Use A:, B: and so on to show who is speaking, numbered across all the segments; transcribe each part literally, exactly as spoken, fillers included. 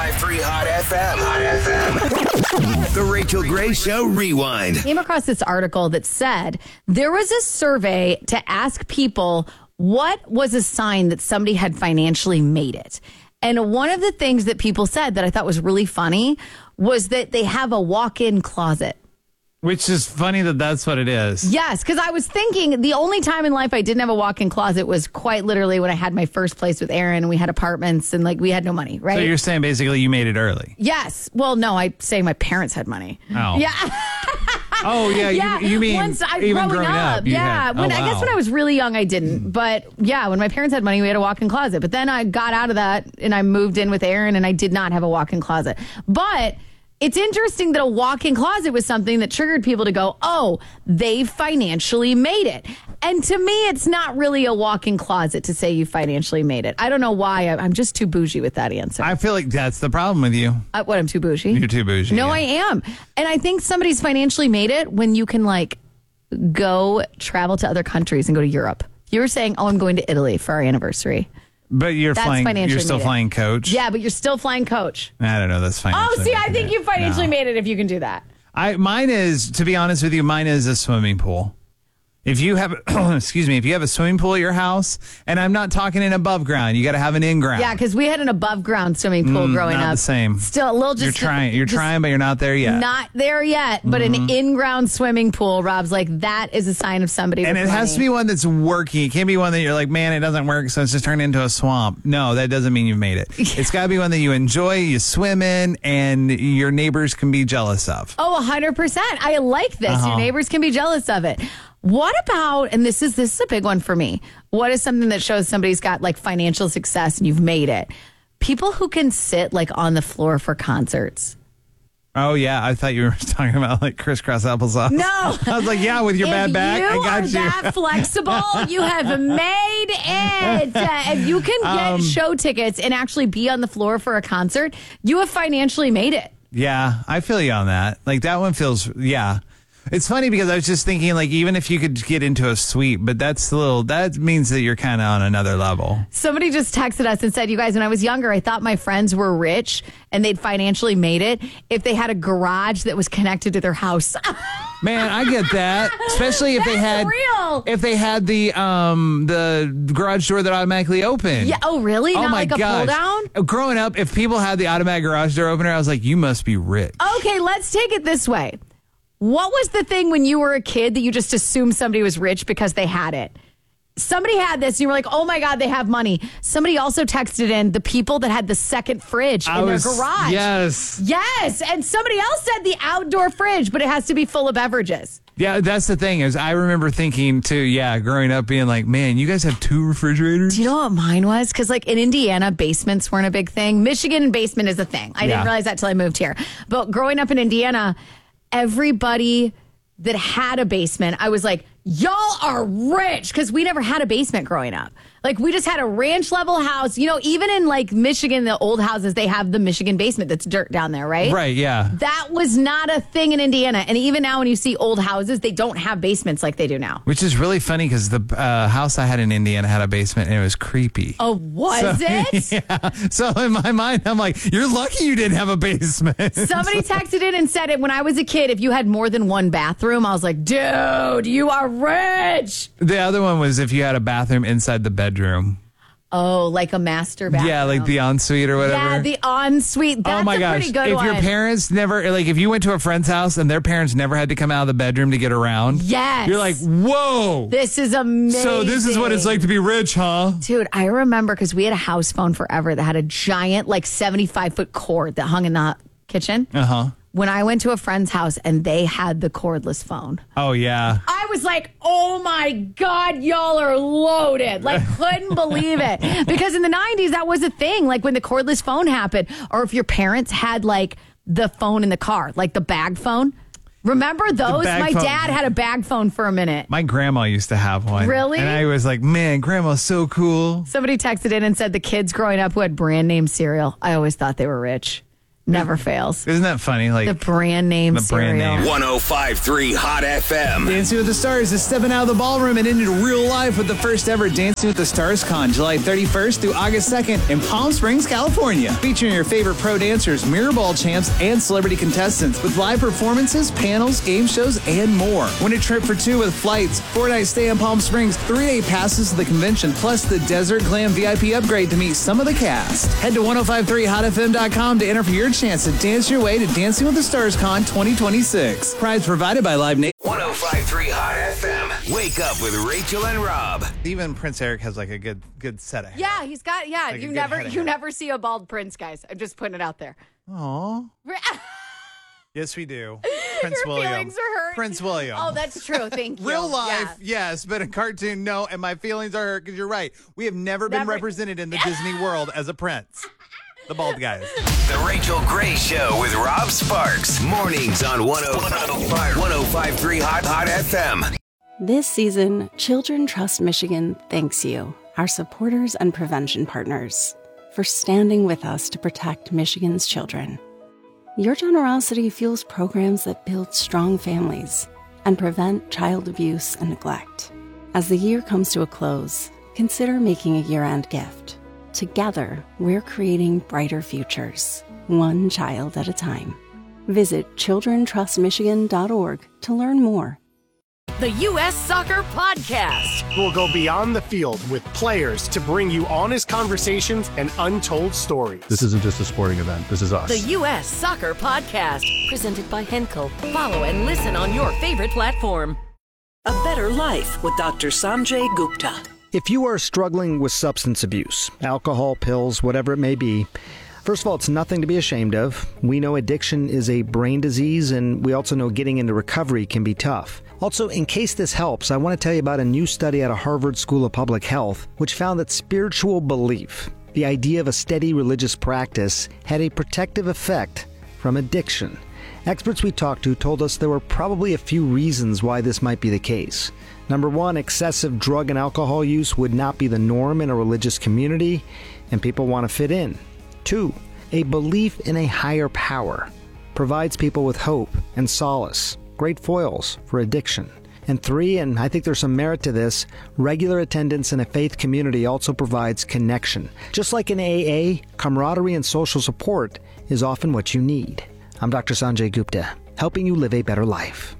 A: five three Hot F M. Hot F M. The Rachel Gray Show Rewind.
B: Came across this article that said there was a survey to ask people what was a sign that somebody had financially made it. And one of the things that people said that I thought was really funny was that they have a walk-in closet.
C: Which is funny that that's what it is.
B: Yes, because I was thinking the only time in life I didn't have a walk-in closet was quite literally when I had my first place with Aaron and we had apartments and like we had no money, right?
C: So you're saying basically you made it early.
B: Yes. Well, no, I say my parents had money.
C: Oh.
B: Yeah.
C: Oh, yeah.
B: yeah.
C: You, you mean
B: Once I,
C: even
B: growing
C: growing
B: up.
C: up? you
B: yeah.
C: had- oh,
B: when, I guess
C: wow.
B: when I was really young, I didn't. But yeah, when my parents had money, we had a walk-in closet. But then I got out of that and I moved in with Aaron and I did not have a walk-in closet. But it's interesting that a walk-in closet was something that triggered people to go, oh, they financially made it. And to me, it's not really a walk-in closet to say you financially made it. I don't know why. I'm just too bougie with that answer.
C: I feel like that's the problem with you.
B: Uh, what, I'm too bougie?
C: You're too bougie.
B: No,
C: yeah.
B: I am. And I think somebody's financially made it when you can like go travel to other countries and go to Europe. You were saying, oh, I'm going to Italy for our anniversary.
C: But you're
B: That's
C: flying.
B: financially
C: You're still
B: made it.
C: flying coach.
B: Yeah, but you're still flying coach.
C: I don't know. That's financially.
B: Oh, see, I
C: making
B: think
C: it.
B: you financially
C: No.
B: made it if you can do that.
C: I mine is, to be honest with you, mine is a swimming pool. If you have, excuse me, if you have a swimming pool at your house, and I'm not talking in above ground, you got to have an in ground.
B: Yeah, because we had an above ground swimming pool growing
C: Mm, not
B: up.
C: the same.
B: Still a little just.
C: You're trying. You're
B: just
C: trying, but you're not there yet.
B: Not there yet, but an in ground swimming pool, Rob's like, that is a sign of somebody.
C: And
B: with
C: it has to
B: money.
C: be one that's working. It can't be one that you're like, man, it doesn't work, so it's just turned into a swamp. No, that doesn't mean you've made it. It's got to be one that you enjoy, you swim in, and your neighbors can be jealous of.
B: Oh, one hundred percent. I like this.
C: Uh-huh.
B: Your neighbors can be jealous of it. What about, and this is this is a big one for me, what is something that shows somebody's got like financial success and you've made it? People who can sit like on the floor for concerts.
C: Oh, yeah. I thought you were talking about like crisscross applesauce.
B: No.
C: I was like, yeah, with your
B: if
C: bad back,
B: you
C: I got
B: are
C: you.
B: that flexible, you have made it. Uh, if you can get
C: Um,
B: show tickets and actually be on the floor for a concert, you have financially made it.
C: Yeah, I feel you on that. Like that one feels, yeah. It's funny because I was just thinking, like, even if you could get into a suite, but that's a little, that means that you're kind of on another level.
B: Somebody just texted us and said, you guys, when I was younger, I thought my friends were rich and they'd financially made it if they had a garage that was connected to their house.
C: Man, I get that. Especially if they
B: That's
C: had,
B: real.
C: if they had the, um, the garage door that automatically opened.
B: Yeah. Oh, really?
C: Oh
B: Not
C: my
B: like a pull
C: gosh.
B: down?
C: Growing up, if people had the automatic garage door opener, I was like, you must be rich.
B: Okay, let's take it this way. What was the thing when you were a kid that you just assumed somebody was rich because they had it? Somebody had this and you were like, oh my God, they have money. Somebody also texted in the people that had the second fridge
C: I
B: in
C: was-
B: their garage.
C: Yes.
B: Yes. And somebody else said the outdoor fridge, but it has to be full of beverages.
C: Yeah, that's the thing is I remember thinking too, yeah, growing up being like, man, you guys have two refrigerators?
B: Do you know what mine was? Because like in Indiana, basements weren't a big thing. Michigan, basement is a thing. I
C: Yeah.
B: didn't realize that till I moved here. But growing up in Indiana, everybody that had a basement, I was like, y'all are rich because we never had a basement growing up. Like we just had a ranch level house. You know, even in like Michigan, the old houses, they have the Michigan basement that's dirt down there, right?
C: Right, yeah.
B: That was not a thing in Indiana. And even now when you see old houses, they don't have basements like they do now.
C: Which is really funny because the uh, house I had in Indiana had a basement and it was creepy.
B: Oh, was
C: So-
B: it?
C: Yeah. So in my mind, I'm like, you're lucky you didn't have a basement.
B: Somebody texted in and said it when I was a kid. If you had more than one bathroom, I was like, dude, you are rich.
C: The other one was if you had a bathroom inside the bedroom.
B: Oh, like a master bathroom.
C: Yeah, like the ensuite or whatever.
B: Yeah, the ensuite. That's
C: oh my
B: a
C: gosh.
B: pretty good
C: if
B: one.
C: your parents never, like if you went to a friend's house and their parents never had to come out of the bedroom to get around.
B: Yes.
C: You're like, whoa.
B: This is amazing.
C: So this is what it's like to be rich, huh?
B: Dude, I remember because we had a house phone forever that had a giant, like seventy-five foot cord that hung in the kitchen.
C: Uh huh.
B: When I went to a friend's house and they had the cordless phone,
C: Oh, yeah.
B: I was like, oh my God, y'all are loaded. Like, couldn't believe it. Because in the nineties, that was a thing. Like when the cordless phone happened, or if your parents had like the phone in the car, like the bag phone. Remember those?
C: bag
B: My
C: phone.
B: dad had a bag phone for a minute.
C: My grandma used to have one.
B: Really?
C: And I was like, man, grandma's so cool.
B: Somebody texted in and said the kids growing up who had brand name cereal, I always thought they were rich. Never fails.
C: Isn't that funny? Like
B: The brand name
C: the brand
B: cereal.
C: name.
A: one oh five point three Hot F M.
C: Dancing with the Stars is stepping out of the ballroom and into real life with the first ever Dancing with the Stars Con, July thirty-first through August second in Palm Springs, California. Featuring your favorite pro dancers, mirror ball champs, and celebrity contestants with live performances, panels, game shows, and more. Win a trip for two with flights, four-night stay in Palm Springs, three-day passes to the convention, plus the Desert Glam V I P upgrade to meet some of the cast. Head to ten fifty-three hot f m dot com to enter for your chance to dance your way to Dancing with the Stars Con twenty twenty-six. Prize provided by Live Nation.
A: one oh five point three Hot F M. Wake up with Rachel and Rob.
C: Even Prince Eric has like a good good set of hair.
B: Yeah, he's got, yeah,
C: Like a
B: you
C: good
B: never
C: head of
B: you
C: hair.
B: never see a bald prince, guys. I'm just putting it out there.
C: Aw. Yes, we do. Prince
B: Your
C: William.
B: feelings are hurt.
C: Prince William.
B: Oh, that's true. Thank you.
C: Real life,
B: Yeah.
C: yes, but in cartoon, no. And my feelings are hurt because you're right. We have never been
B: Never-
C: represented in the Disney world as a prince. The bald guys.
A: The Rachel Gray Show with Rob Sparks. Mornings on ten five point three Hot Hot F M.
D: This season, Children Trust Michigan thanks you, our supporters and prevention partners, for standing with us to protect Michigan's children. Your generosity fuels programs that build strong families and prevent child abuse and neglect. As the year comes to a close, consider making a year-end gift. Together, we're creating brighter futures, one child at a time. Visit children trust michigan dot org to learn more.
E: The U S Soccer Podcast.
F: We'll go beyond the field with players to bring you honest conversations and untold stories.
G: This isn't just a sporting event. This is us.
E: The U S Soccer Podcast. Presented by Henkel. Follow and listen on your favorite platform.
H: A Better Life with Doctor Sanjay Gupta.
I: If you are struggling with substance abuse, alcohol, pills, whatever it may be, first of all, it's nothing to be ashamed of. We know addiction is a brain disease, and we also know getting into recovery can be tough. Also, in case this helps, I want to tell you about a new study out of Harvard School of Public Health, which found that spiritual belief, the idea of a steady religious practice, had a protective effect from addiction. Experts we talked to told us there were probably a few reasons why this might be the case. Number one, excessive drug and alcohol use would not be the norm in a religious community, and people want to fit in. Two, a belief in a higher power provides people with hope and solace, great foils for addiction. And three, and I think there's some merit to this, regular attendance in a faith community also provides connection. Just like in A A, camaraderie and social support is often what you need. I'm Doctor Sanjay Gupta, helping you live a better life.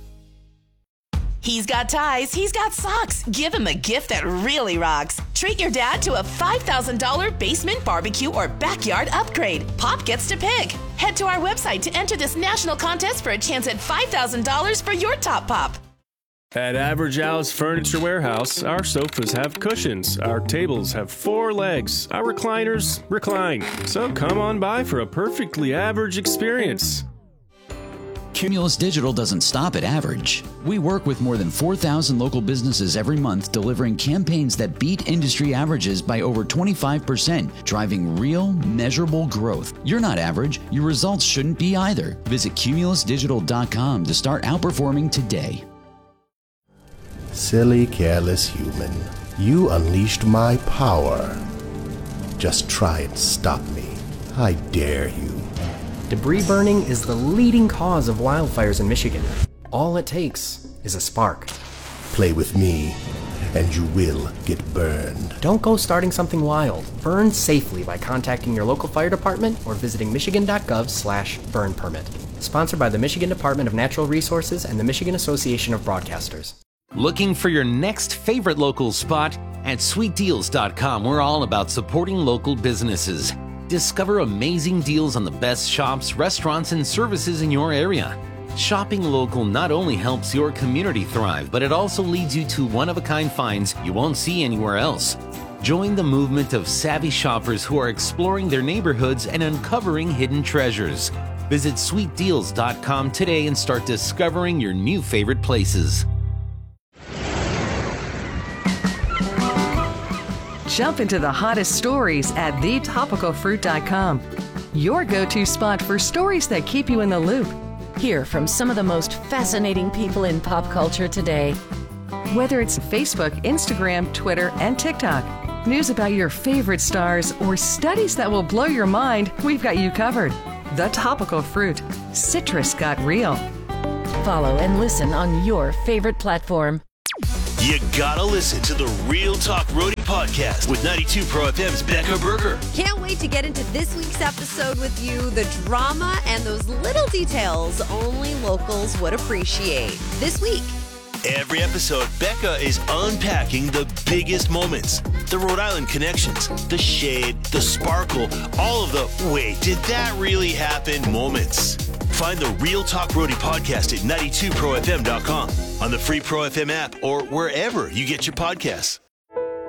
H: He's got ties, he's got socks. Give him a gift that really rocks. Treat your dad to a five thousand dollars basement barbecue or backyard upgrade. Pop gets to pick. Head to our website to enter this national contest for a chance at five thousand dollars for your top pop.
J: At Average Al's Furniture Warehouse, our sofas have cushions, our tables have four legs, our recliners recline. So come on by for a perfectly average experience.
K: Cumulus Digital doesn't stop at average. We work with more than four thousand local businesses every month, delivering campaigns that beat industry averages by over twenty-five percent, driving real, measurable growth. You're not average. Your results shouldn't be either. Visit cumulus digital dot com to start outperforming today.
L: Silly, careless human. You unleashed my power. Just try and stop me. I dare you.
M: Debris burning is the leading cause of wildfires in Michigan. All it takes is a spark.
L: Play with me, and you will get burned.
M: Don't go starting something wild. Burn safely by contacting your local fire department or visiting michigan.gov slash burn permit. Sponsored by the Michigan Department of Natural Resources and the Michigan Association of Broadcasters.
N: Looking for your next favorite local spot? At sweet deals dot com, we're all about supporting local businesses. Discover amazing deals on the best shops, restaurants, and services in your area. Shopping local not only helps your community thrive, but it also leads you to one-of-a-kind finds you won't see anywhere else. Join the movement of savvy shoppers who are exploring their neighborhoods and uncovering hidden treasures. Visit sweet deals dot com today and start discovering your new favorite places.
E: Jump into the hottest stories at the topical fruit dot com. Your go-to spot for stories that keep you in the loop. Hear from some of the most fascinating people in pop culture today. Whether it's Facebook, Instagram, Twitter, and TikTok, news about your favorite stars, or studies that will blow your mind, we've got you covered. The Topical Fruit. Citrus got real. Follow and listen on your favorite platform.
O: You gotta listen to the Real Talk Roadie podcast with ninety-two Pro F M's Becca Berger.
P: Can't wait to get into this week's episode with you. The drama and those little details only locals would appreciate. This week.
O: Every episode, Becca is unpacking the biggest moments, the Rhode Island connections, the shade, the sparkle, all of the wait, did that really happen moments. Find the Real Talk Roadie podcast at ninety-two pro f m dot com, on the free Pro F M app, or wherever you get your podcasts.